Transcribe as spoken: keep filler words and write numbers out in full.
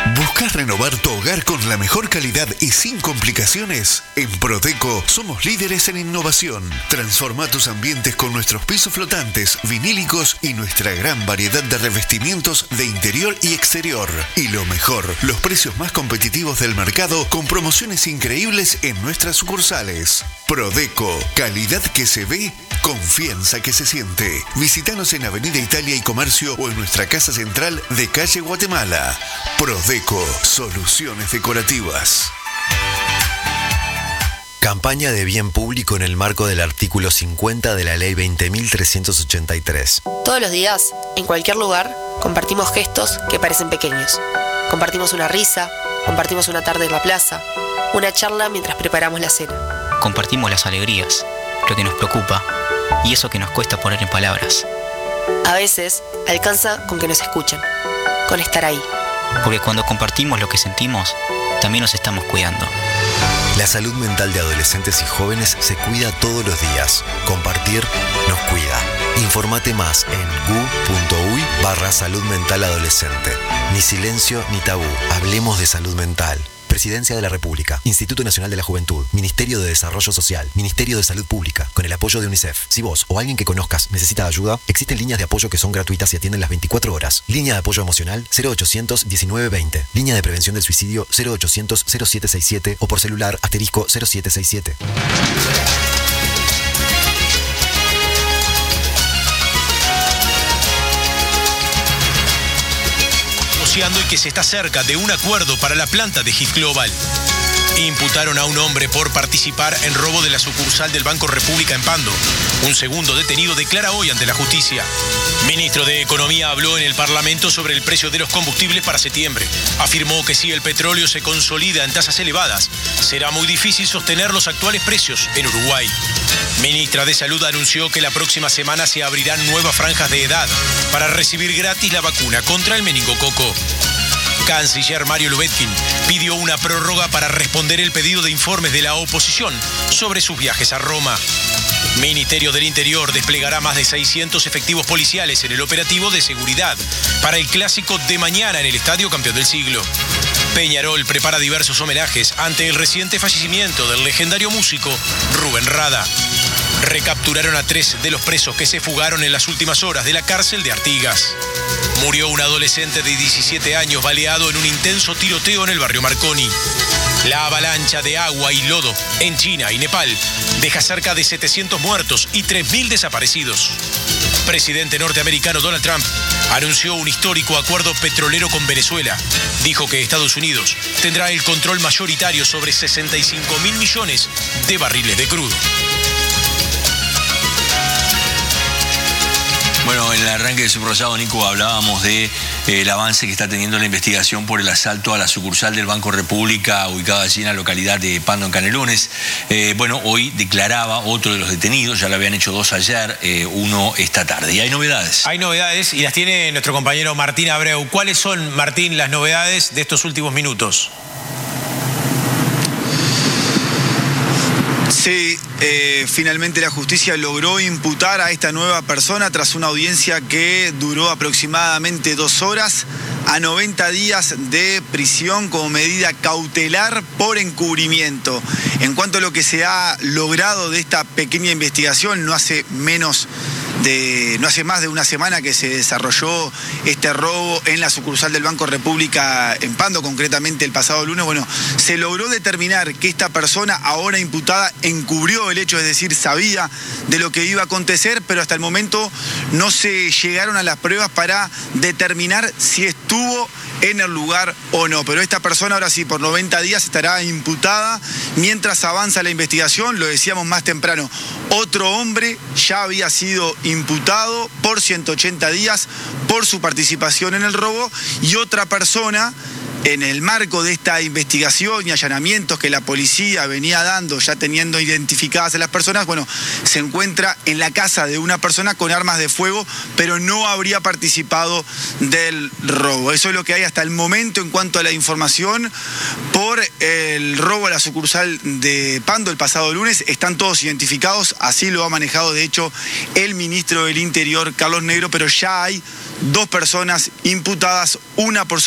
¿Buscas renovar tu hogar con la mejor calidad y sin complicaciones? En Prodeco somos líderes en innovación. Transforma tus ambientes con nuestros pisos flotantes, vinílicos y nuestra gran variedad de revestimientos de interior y exterior. Y lo mejor, los precios más competitivos del mercado con promociones increíbles en nuestras sucursales. Prodeco, calidad que se ve, confianza que se siente. Visítanos en Avenida Italia y Comercio o en nuestra casa central de calle Guatemala. Prodeco, soluciones decorativas. Campaña de bien público en el marco del artículo cincuenta de la Ley veinte mil trescientos ochenta y tres. Todos los días, en cualquier lugar, compartimos gestos que parecen pequeños. Compartimos una risa, compartimos una tarde en la plaza, una charla mientras preparamos la cena. Compartimos las alegrías, lo que nos preocupa y eso que nos cuesta poner en palabras. A veces, alcanza con que nos escuchen, con estar ahí. Porque cuando compartimos lo que sentimos, también nos estamos cuidando. La salud mental de adolescentes y jóvenes se cuida todos los días. Compartir nos cuida. Informate más en gu.uy barra salud mental adolescente. Ni silencio ni tabú. Hablemos de salud mental. Presidencia de la República, Instituto Nacional de la Juventud, Ministerio de Desarrollo Social, Ministerio de Salud Pública, con el apoyo de UNICEF. Si vos o alguien que conozcas necesita ayuda, existen líneas de apoyo que son gratuitas y atienden las veinticuatro horas. Línea de apoyo emocional cero ochocientos diecinueve veinte. Línea de prevención del suicidio cero ochocientos cero siete sesenta y siete o por celular asterisco cero siete sesenta y siete. Y que se está cerca de un acuerdo para la planta de Hit Global. Imputaron a un hombre por participar en robo de la sucursal del Banco República en Pando. Un segundo detenido declara hoy ante la justicia. Ministro de Economía habló en el Parlamento sobre el precio de los combustibles para septiembre. Afirmó que si el petróleo se consolida en tasas elevadas, será muy difícil sostener los actuales precios en Uruguay. Ministra de Salud anunció que la próxima semana se abrirán nuevas franjas de edad para recibir gratis la vacuna contra el meningococo. Canciller Mario Lubetkin pidió una prórroga para responder el pedido de informes de la oposición sobre sus viajes a Roma. Ministerio del Interior desplegará más de seiscientos efectivos policiales en el operativo de seguridad para el clásico de mañana en el Estadio Campeón del Siglo. Peñarol prepara diversos homenajes ante el reciente fallecimiento del legendario músico Rubén Rada. Recapturaron a tres de los presos que se fugaron en las últimas horas de la cárcel de Artigas. Murió un adolescente de diecisiete años baleado en un intenso tiroteo en el barrio Marconi. La avalancha de agua y lodo en China y Nepal deja cerca de setecientos muertos y tres mil desaparecidos. Presidente norteamericano Donald Trump anunció un histórico acuerdo petrolero con Venezuela. Dijo que Estados Unidos tendrá el control mayoritario sobre sesenta y cinco mil millones de barriles de crudo. Bueno, en el arranque de Subrayado, Nico, hablábamos de eh, el avance que está teniendo la investigación por el asalto a la sucursal del Banco República, ubicada allí en la localidad de Pando, en Canelones. Eh, bueno, hoy declaraba otro de los detenidos, ya lo habían hecho dos ayer, eh, uno esta tarde. Y hay novedades. Hay novedades y las tiene nuestro compañero Martín Abreu. ¿Cuáles son, Martín, las novedades de estos últimos minutos? Sí, eh, finalmente la justicia logró imputar a esta nueva persona tras una audiencia que duró aproximadamente dos horas a noventa días de prisión como medida cautelar por encubrimiento. En cuanto a lo que se ha logrado de esta pequeña investigación, no hace menos de, no hace más de una semana que se desarrolló este robo en la sucursal del Banco República en Pando, concretamente el pasado lunes. Bueno, se logró determinar que esta persona ahora imputada encubrió el hecho, es decir, sabía de lo que iba a acontecer, pero hasta el momento no se llegaron a las pruebas para determinar si estuvo en el lugar o no. Pero esta persona ahora sí, por noventa días estará imputada mientras avanza la investigación. Lo decíamos más temprano, otro hombre ya había sido imputado por ciento ochenta días por su participación en el robo y otra persona, en el marco de esta investigación y allanamientos que la policía venía dando, ya teniendo identificadas a las personas, bueno, se encuentra en la casa de una persona con armas de fuego, pero no habría participado del robo. Eso es lo que hay hasta el momento en cuanto a la información por el robo a la sucursal de Pando el pasado lunes. Están todos identificados, así lo ha manejado de hecho el ministro del Interior, Carlos Negro, pero ya hay dos personas imputadas, una por su